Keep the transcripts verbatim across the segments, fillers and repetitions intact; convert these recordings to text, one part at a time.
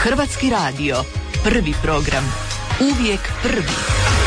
Hrvatski radio, prvi program, uvijek prvi.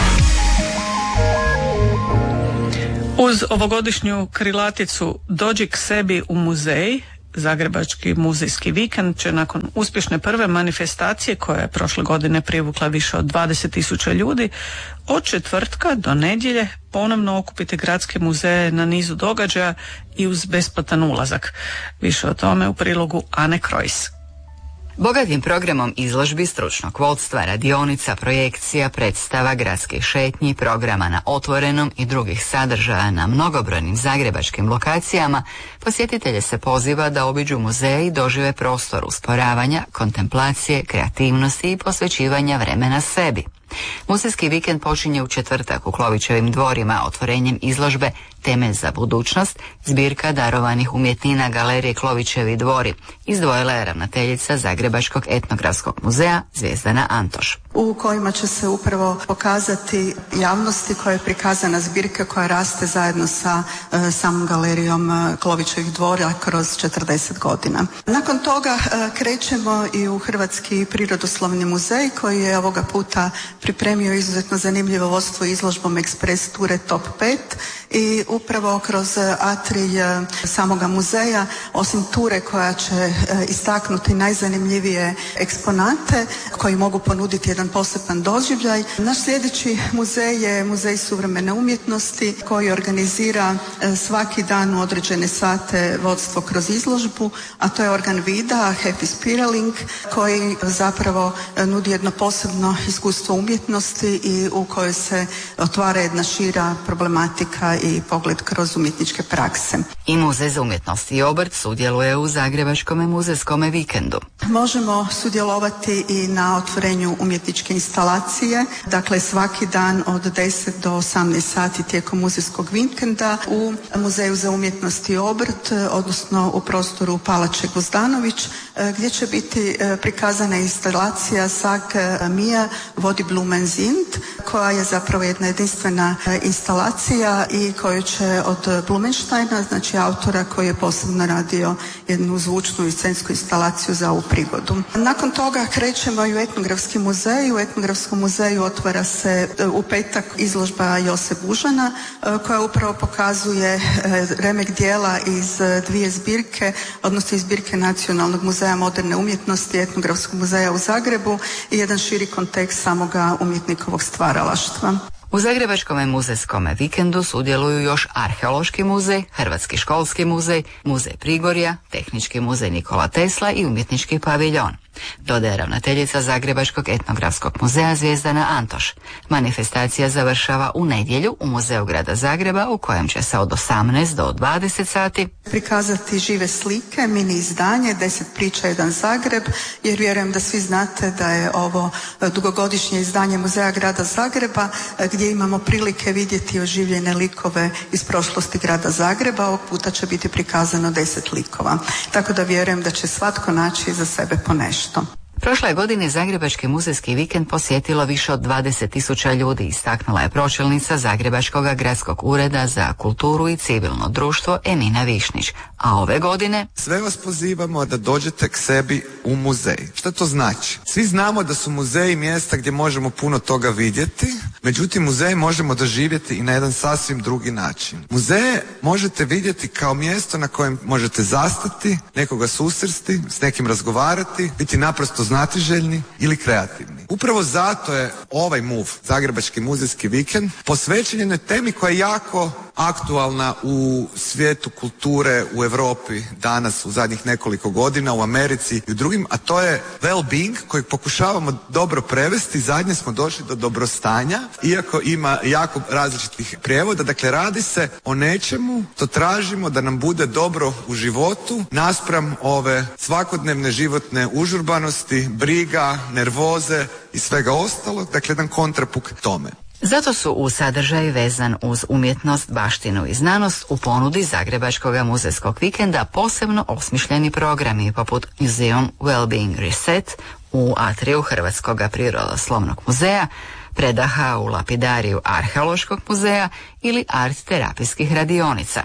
Uz ovogodišnju krilaticu Dođi k sebi u muzej, Zagrebački muzejski vikend će nakon uspješne prve manifestacije koja je prošle godine privukla više od dvadeset tisuća ljudi, od četvrtka do nedjelje ponovno okupiti gradske muzeje na nizu događaja i uz besplatan ulazak. Više o tome u prilogu Ane Krojs. Bogatim programom izložbi, stručnog vodstva, radionica, projekcija, predstava, gradskih šetnji, programa na otvorenom i drugih sadržaja na mnogobrojnim zagrebačkim lokacijama, posjetitelje se poziva da obiđu muzej i dožive prostor usporavanja, kontemplacije, kreativnosti i posvećivanja vremena sebi. Muzejski vikend počinje u četvrtak u Klovićevim dvorima otvorenjem izložbe Temelj za budućnost, zbirka darovanih umjetnina Galerije Klovićevi dvori, izdvojila je ravnateljica Zagrebačkog etnografskog muzeja Zvjezdana Antoš. U kojima će se upravo pokazati javnosti koja je prikazana zbirka koja raste zajedno sa e, samom Galerijom e, Klovićevih dvora kroz četrdeset godina. Nakon toga e, krećemo i u Hrvatski prirodoslovni muzej koji je ovoga puta pripremio izuzetno zanimljivo vodstvo izložbom Ekspres ture Top pet i upravo kroz atrij samoga muzeja, osim ture koja će istaknuti najzanimljivije eksponate koji mogu ponuditi jedan poseban doživljaj. Naš sljedeći muzej je Muzej suvremene umjetnosti koji organizira svaki dan u određene sate vodstvo kroz izložbu, a to je organ vida, Happy Spiraling, koji zapravo nudi jedno posebno iskustvo umjetnosti i u kojoj se otvara jedna šira problematika i pogled kroz umjetničke prakse. I Muzej za umjetnost i obrt sudjeluje u Zagrebačkom muzejskom vikendu. Možemo sudjelovati i na otvorenju umjetničke instalacije, dakle svaki dan od deset do osamnaest sati tijekom muzejskog vikenda u Muzeju za umjetnost i obrt, odnosno u prostoru Palače Guzdanović, gdje će biti prikazana instalacija Sag Mia Vodi Blumen Sind, koja je zapravo jedna jedinstvena instalacija i koju će od Blumensteina, znači autora koji je posebno radio jednu zvučnu i scensku instalaciju za ovu prigodu. Nakon toga krećemo i u etnografski muzej. U etnografskom muzeju otvara se u petak izložba Jose Bužana koja upravo pokazuje remek dijela iz dvije zbirke, odnosno iz zbirke Nacionalnog muzeja moderne umjetnosti i Etnografskog muzeja u Zagrebu i jedan širi kontekst samoga umjetnikovog stvaralaštva. U Zagrebačkom muzejskom vikendu sudjeluju još Arheološki muzej, Hrvatski školski muzej, Muzej Prigorja, Tehnički muzej Nikola Tesla i Umjetnički paviljon. Dodaje ravnateljica Zagrebačkog etnografskog muzeja Zvjezdana Antoš. Manifestacija završava u nedjelju u Muzeju grada Zagreba u kojem će se od osamnaest do dvadeset sati prikazati žive slike, mini izdanje, deset priča, jedan Zagreb, jer vjerujem da svi znate da je ovo dugogodišnje izdanje Muzeja grada Zagreba gdje imamo prilike vidjeti oživljene likove iz prošlosti grada Zagreba. Ovog puta će biti prikazano deset likova. Tako da vjerujem da će svatko naći za sebe po nešto. Prošle godine Zagrebački muzejski vikend posjetilo više od dvadeset tisuća ljudi, istaknula je pročelnica Zagrebačkog gradskog ureda za kulturu i civilno društvo Emina Višnić. A ove godine sve vas pozivamo da dođete k sebi u muzej. Šta to znači? Svi znamo da su muzeji mjesta gdje možemo puno toga vidjeti, međutim muzej možemo doživjeti i na jedan sasvim drugi način. Muzeje možete vidjeti kao mjesto na kojem možete zastati, nekoga susresti, s nekim razgovarati, biti naprosto znatiželjni ili kreativni. Upravo zato je ovaj M U V, Zagrebački muzejski vikend, posvećen jednoj temi koja je jako aktualna u svijetu kulture, u Europi danas u zadnjih nekoliko godina, u Americi i u drugim, a to je well-being koji pokušavamo dobro prevesti. Zadnje smo došli do dobrostanja, iako ima jako različitih prijevoda. Dakle, radi se o nečemu što tražimo da nam bude dobro u životu naspram ove svakodnevne životne užurbanosti, briga, nervoze i svega ostalog. Dakle, jedan kontrapunkt tome. Zato su u sadržaj vezan uz umjetnost, baštinu i znanost u ponudi Zagrebačkog muzejskog vikenda posebno osmišljeni programi poput Museum Wellbeing Reset u atriju Hrvatskog prirodoslovnog muzeja, predaha u lapidariju Arheološkog muzeja ili art terapijskih radionica.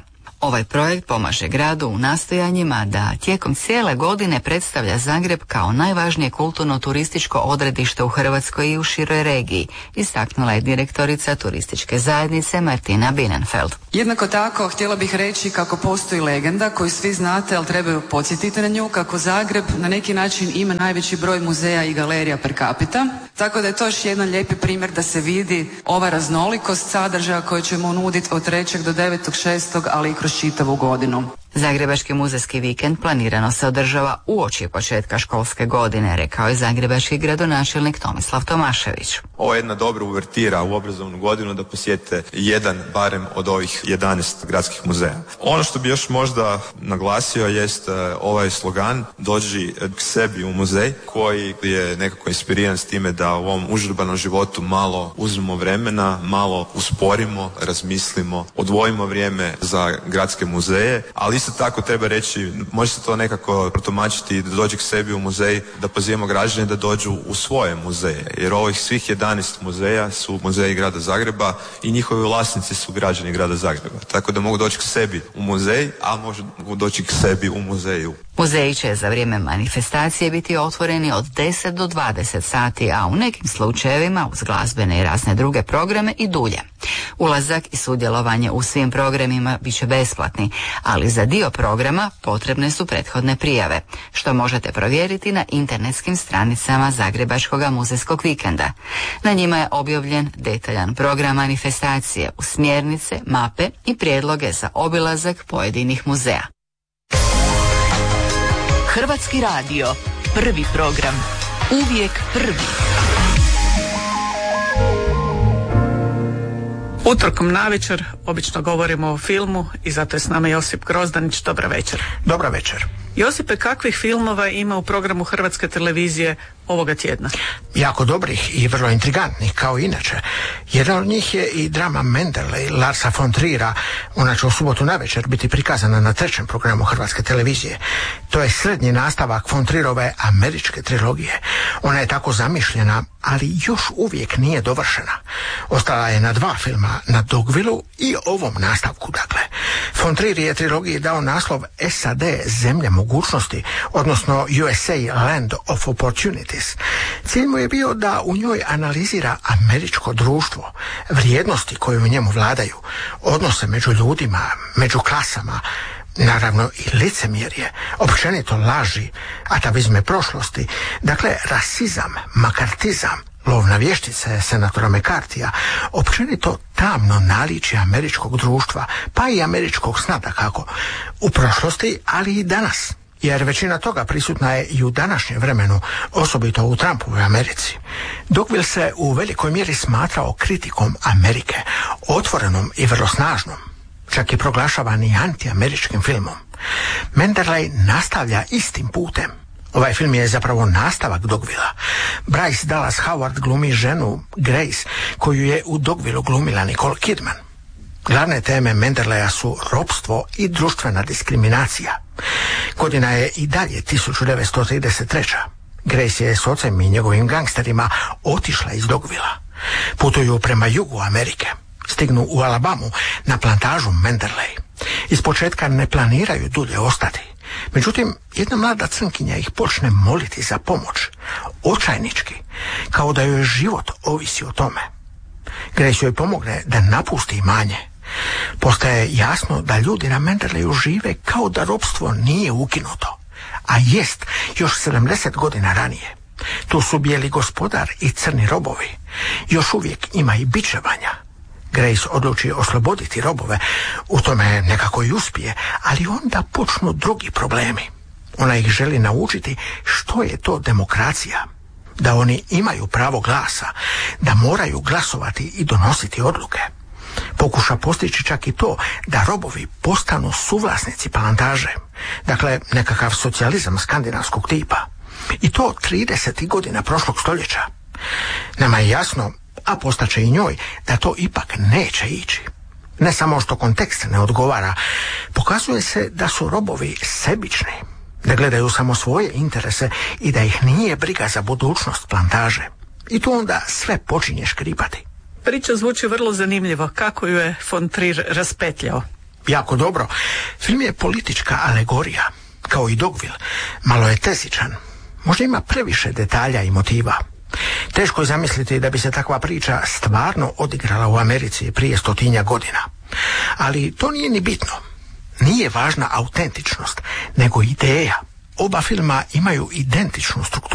Ovaj projekt pomaže gradu u nastojanjima da tijekom cijele godine predstavlja Zagreb kao najvažnije kulturno-turističko odredište u Hrvatskoj i u široj regiji, istaknula je direktorica turističke zajednice Martina Bienenfeld. Jednako tako htjela bih reći kako postoji legenda koju svi znate, ali trebaju podsjetiti na nju, kako Zagreb na neki način ima najveći broj muzeja i galerija per capita, tako da je to još jedan lijepi primjer da se vidi ova raznolikost sadržaja koju ćemo nuditi od trećeg do devetog šestog, ali i kroz čitavu godinu. Zagrebački muzejski vikend planirano se održava uoči početka školske godine, rekao je zagrebački gradonačelnik Tomislav Tomašević. Ovo je jedna dobra uvertira u obrazovnu godinu da posjete jedan barem od ovih jedanaest gradskih muzeja. Ono što bi još možda naglasio jest ovaj slogan "Dođi k sebi u muzej", koji je nekako inspiriran s time da u ovom užurbanom životu malo uzmemo vremena, malo usporimo, razmislimo, odvojimo vrijeme za gradske muzeje, ali isto tako treba reći, može se to nekako protumačiti da dođe k sebi u muzej, da pozivamo građane da dođu u svoje muzeje, jer ovih svih jedanaest muzeja su muzeji grada Zagreba i njihovi vlasnici su građani grada Zagreba. Tako da mogu doći k sebi u muzej, a mogu doći k sebi u muzeju. Muzeji će za vrijeme manifestacije biti otvoreni od deset do dvadeset sati, a u nekim slučajevima uz glazbene i razne druge programe i dulje. Ulazak i sudjelovanje u svim programima bit će besplatni, ali za dio programa potrebne su prethodne prijave, što možete provjeriti na internetskim stranicama Zagrebačkog muzejskog vikenda. Na njima je objavljen detaljan program manifestacije uz smjernice, mape i prijedloge za obilazak pojedinih muzeja. Hrvatski radio, prvi program, uvijek prvi. Utorkom navečer obično govorimo o filmu i zato je s nama Josip Grozdanić. Dobra večer. Dobra večer. Josipe, kakvih filmova ima u programu Hrvatske televizije ovoga tjedna? Jako dobrih i vrlo intrigantnih, kao inače. Jedan od njih je i drama Mendeley Larsa von Trier'a. Ona će u subotu navečer biti prikazana na trećem programu Hrvatske televizije. To je srednji nastavak von Trierove američke trilogije. Ona je tako zamišljena, ali još uvijek nije dovršena. Ostala je na dva filma, na Dogvilleu i ovom nastavku, dakle. Von Trier je trilogiji dao naslov S A D, zemlja mogućnosti, odnosno U S A, Land of Opportunities. Cilj mu je bio da u njoj analizira američko društvo, vrijednosti koje u njemu vladaju, odnose među ljudima, među klasama, naravno i licemjerje, općenito laži, atavizme prošlosti, dakle rasizam, makartizam, lov na vještice senatora McCarthyja, općenito tamno naličje američkog društva, pa i američkog sna, dakako, u prošlosti, ali i danas. Jer većina toga prisutna je i u današnjem vremenu, osobito u Trumpovoj Americi. Dogville se u velikoj mjeri smatrao kritikom Amerike, otvorenom i vrlo snažnom, čak i proglašavan i antiameričkim filmom. Mendeley nastavlja istim putem. Ovaj film je zapravo nastavak Dogvilla. Bryce Dallas Howard glumi ženu Grace, koju je u Dogvilleu glumila Nicole Kidman. Glavne teme Mendeleya su ropstvo i društvena diskriminacija. Godina je i dalje tisuću devetsto trideset treća. Grace je s ocem i njegovim gangsterima otišla iz Dogvilla. Putuju prema jugu Amerike. Stignu u Alabamu na plantažu Mendeley. Ispočetka ne planiraju dulje ostati. Međutim, jedna mlada crnkinja ih počne moliti za pomoć, očajnički, kao da joj život ovisi o tome. Grace joj pomogne da napusti imanje. Postaje jasno da ljudi na Mendeleyu žive kao da ropstvo nije ukinuto, a jest još sedamdeset godina ranije. Tu su bijeli gospodar i crni robovi. Još uvijek ima i bičevanja. Grace odluči osloboditi robove, u tome nekako i uspije, ali onda počnu drugi problemi. Ona ih želi naučiti što je to demokracija, da oni imaju pravo glasa, da moraju glasovati i donositi odluke. Pokuša postići čak i to da robovi postanu suvlasnici plantaže, dakle nekakav socijalizam skandinavskog tipa. I to trideset godina prošlog stoljeća. Nama je jasno, a postaće i njoj, da to ipak neće ići. Ne samo što kontekst ne odgovara, pokazuje se da su robovi sebični, da gledaju samo svoje interese i da ih nije briga za budućnost plantaže. I tu onda sve počinje škripati. Priča zvuči vrlo zanimljivo. Kako ju je von Trier raspetljao? jako dobro. Film je politička alegorija, kao i Dogville. Malo je tesičan. Možda ima previše detalja i motiva. Teško je zamisliti da bi se takva priča stvarno odigrala u Americi prije stotinja godina. Ali to nije ni bitno. Nije važna autentičnost, nego ideja. Oba filma imaju identičnu strukturu.